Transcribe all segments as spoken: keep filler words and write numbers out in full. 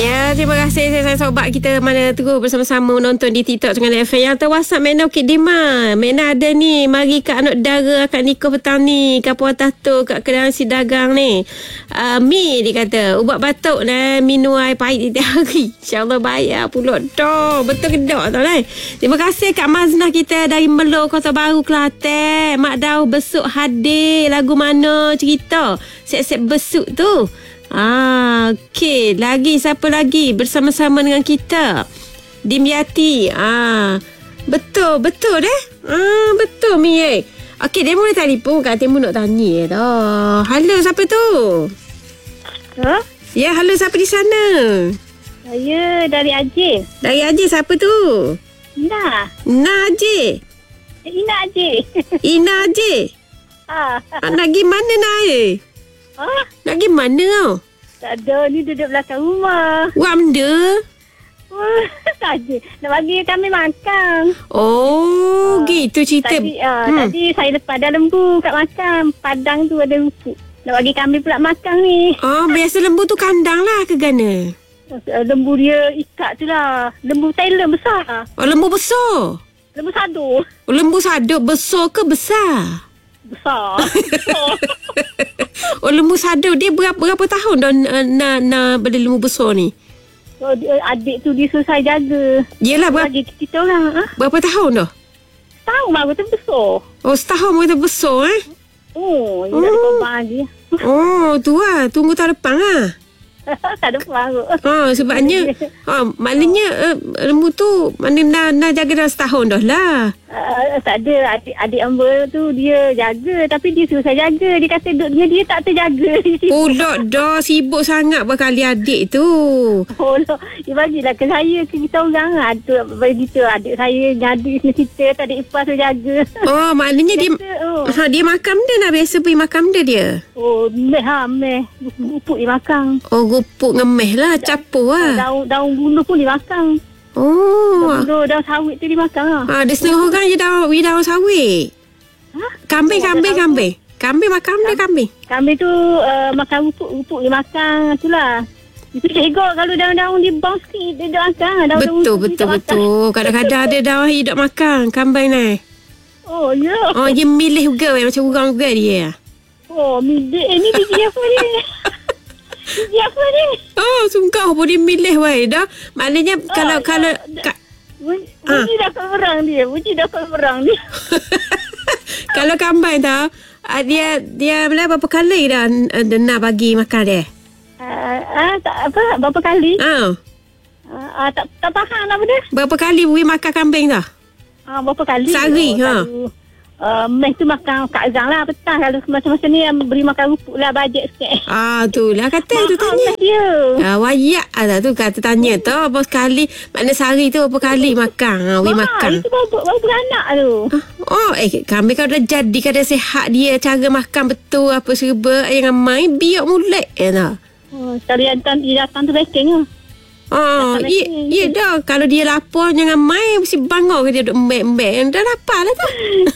Ya, terima kasih saya sobat kita mana terus bersama-sama menonton di TikTok dengan F M. Yang terwasap Mena Bukit Dima. Mena ada ni, mari kat anak dara akak nikah petang ni. Kapu atas tu kat kedai si dagang ni. Uh, Mi dia kata, ubat batuk ni minum air pahit tiap hari. InsyaAllah bayar pulak dah. Betul ke tak tau lah. Terima kasih Kak Maznah kita dari Melur, Kota Baru, Kelantan. Mak Daud besuk hadir. Lagu mana cerita? Set-set besuk tu. Ah, okey. Lagi siapa lagi bersama-sama dengan kita? Dimyati. Ah, betul, betul deh. Ah, betul Mi. Eh. Okey, dia boleh telefon kat Timu nak tanya dah. Halo, siapa tu? Ha? Ya, halo, siapa di sana? Saya dari Aceh. Dari Aceh, siapa tu? Ina. Ina Aceh. Ina Aceh. Ina Aceh. Ha. Ah, nak pergi mana nak eh? Ha? Nak pergi mana tau? Tak ada, ni duduk belakang rumah. Buat benda? Oh, tak ada. Nak bagi kami makan. Oh, Ah, gitu cerita. Tadi, uh, hmm. tadi saya lepas ada lembu kat makan. Padang tu ada rumput. Nak bagi kami pula makan ni. Oh, biasa lembu tu kandang lah ke gana? Lembu dia ikat tu lah. Lembu Thailand besar. Oh, lembu besar? Lembu sado. Oh, lembu saduk besar ke besar? Besar. Oh, lembu saduk dia berapa, berapa tahun dah nak na, na, pada lembu besar ni? Oh, dia, adik tu dia selesai jaga. Yelah, berapa, Bagi kita orang. Ha? berapa tahun dah? Tahu baru tu besar. Oh, setahun baru besar eh? Oh, dia Oh. dah dikobang dia. Oh, tu lah. Tunggu tahun depan lah. Tak ada baru. Ha, sebabnya ha, maknanya uh, lembu tu mana dah, dah jaga dah setahun dah lah. Uh, tak ada. Adik, adik hamba tu dia jaga. Tapi dia suruh saya jaga. Dia kata duduknya dia tak terjaga. Pulak dah sibuk sangat berkali adik tu. Oh, no. Dia bagilah ke saya, ke kita orang. Ada bagi kita adik saya nyadu kita. Tak ada ipar tu jaga. Oh, maknanya dia Kata, oh. ha, dia makan benda lah. Biasa pergi makan benda dia. Oh, meh ha, meh. Bupuk dia makan. Oh, gupuk ngemeh lah. Capur lah. Daun, daun buluh pun dia makan. Oh. Daun buluh, daun sawit tu dia makan lah. Ha, ada setengah orang je daun, daun sawit. Ha? Kambing, Oh, kambing, daun kambing. Kambing makan benda kambing. Kambing tu uh, makan rupuk-rupuk dia makan. Itulah. Itu cegok kalau daun-daun dia bau sikit. Dia dah makan. Daun-daun Betul, rupuk betul, dia tak betul. Kadang-kadang ada daun hidup makan. Kambing ni. makan. Oh, ya. Oh, dia milih juga. Macam orang juga dia. Oh, milik. Eh, ni biji apa ni? Biji apa ni? Oh, sungguh pun dia milih weh dah. Maknanya kalau Oh, kalau ya. ka, Bunyi, bunyi dah korang dia. Bunyi dah korang dia. kalau kambing tau, ah, dia dia bila berapa kali dah uh, nak bagi makan dia? Uh, uh, tak apa, berapa kali? Ah, Uh, uh, tak tak faham apa dia. berapa kali bui makan kambing dah? Uh, berapa kali? Sehari, oh, ha. Selalu, uh, meh tu makan Kak Azang lah petang. Kalau macam-macam ni beri makan rupuk lah, bajet sikit. Ah, tu lah kata tu Mahal tanya. meh dia. Ah, wayak lah tu kata tanya tu apa sekali, makna sehari tu berapa kali makan? Ah, bui Mahal, makan. itu baru, baru beranak tu. Oh, eh kambing kalau dah jadi kada sihat dia cara makan betul apa serba jangan main biak mulai eh dah. Oh, sekali datang, dia datang tu backing lah. Oh, Datang ya, backing. ya dah. Kalau dia lapar jangan main mesti bangun ke dia duduk embek-embek. Dah lapar lah tu.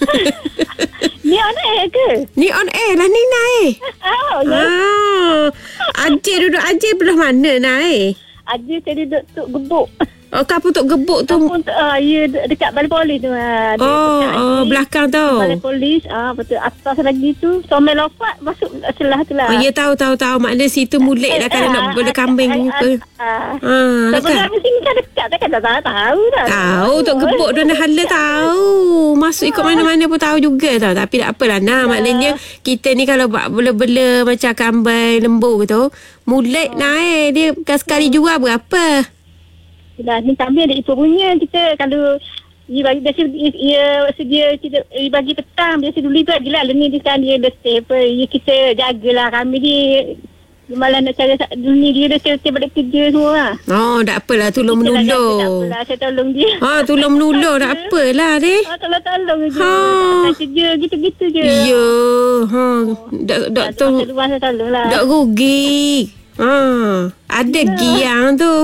Ni on air ke? Ni on air lah ni naik. Oh, ya. Ah, Aceh duduk Aceh belah mana naik? Ada saya duduk tuk gebuk. Oh, kapur tok gebuk tu. Pun uh, ya de- dekat balai polis tu. Uh, Oh, oh belakang tu. Balai polis. Ah, betul. Atas lagi tu. Somel lofat masuk celah tu lah. Oh, ya tahu tahu tahu. Makna situ mulik dah kalau nak bela kambing ke. Ah. Ah, Tapi dekat. kami sini kan dekat. Takkan tak tahu tahu dah. Tahu tok gebuk tu dah hala tahu. Masuk ikut mana-mana pun tahu juga tau. Tapi tak apalah nah. Maknanya kita ni kalau buat bela-bela macam kambing lembu tu, mulik naik dia sekali jual berapa? Dah, ni kami ada ibu punya. Kita kalau dia bagi biasa ia sedia kita dia bagi petang biasa dulu bagilah ni dia sekarang dia letih apa ya, kita jagalah kami ni dia malah nak cari dunia dia dah selesai balik kerja semua lah. Oh, tak apalah tolong Kita lah jaga, tak menolong. apalah saya tolong dia. Ha, tolong menolong tak apalah dia. Ah, tolong-tolong je. Ha. Tak kerja gitu-gitu je. Ya, ha. Dak dak tu Masa luar saya tolong lah. dak rugi. Ha, ada giang tu.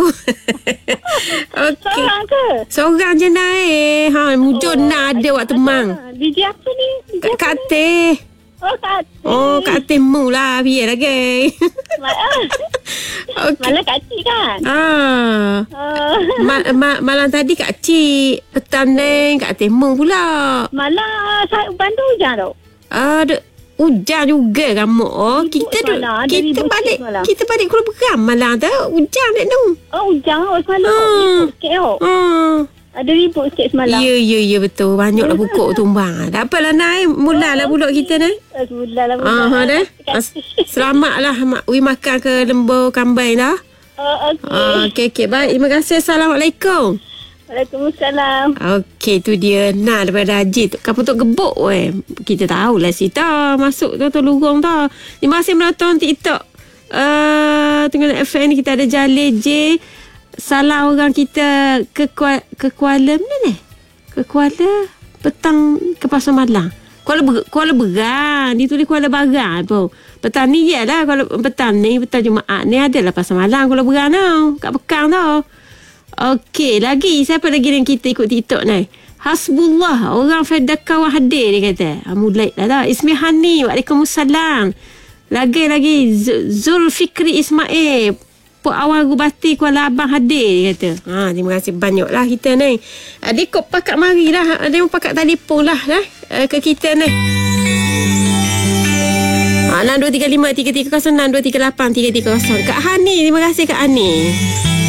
Okey. Seorang ke? Seorang je naik. Ha, mujur Oh, nak ada waktu mang. D J apa ni? D J apa ni? Kate. Oh, Kak Atin. Oh, Kak Atin mu lah. Biar lagi. Malah, Okay. malah Kak Cik kan? Ah. Uh, Ma- ma- malam tadi Kak Cik. Petang ni Kak Atin mu pula. malah saya bantu hujan tau. Ah, de- hujan juga kamu. Oh, Ribut kita du- semalam, ada kita ribut balik sikit semalam. kita balik Kuala Beram malam tu hujan dek tu. Oh, hujan oh, semalam. Hmm. Ribut sikit tau. Hmm. Ada ribut sikit semalam. Ya ya ya betul. Banyaklah pokok tumbang. Tak apalah Nai, mulalah pulak kita ni. Alhamdulillah lah. Ah, ha dah. As- Selamatlah mak we makan ke lembu kambing dah. Oh, okey. Ah, okey okey baik. Terima kasih. Assalamualaikum. Waalaikumsalam. Okey tu dia Nah daripada Haji tu Kapu tu gebuk weh. Kita tahulah Sita masuk tu tu lurung tu. Terima kasih menonton TikTok. Uh, tengah F M ni kita ada Jalil J. Salah orang kita ke Kuala, ke Kuala mana ni? Ke Kuala petang ke Pasar Malang. Kuala Ber, Kuala Berang. Ditulis Kuala Barang pun. Petang ni je lah. Kuala, petang ni, petang Jumaat ni adalah Pasar Malang Kuala Berang tau. Kat Pekang tau. Okey, lagi siapa lagi yang kita ikut TikTok ni? Hasbullah, orang Fedaka Wahadir dia kata. Ah, mulai dah dah. Ismi Hani, Waalaikumsalam. Lagi-lagi Zulfikri Ismail. Pok awal Gubati Kuala Abang hadir dia kata. Ha, terima kasih banyaklah kita ni. Dia kok pakat mari lah. Dia pun pakat telefon lah eh, ke kita ni. Ha, enam dua tiga lima tiga tiga kosong enam dua tiga lapan tiga tiga kosong. Kak Hani, terima kasih Kak Hani.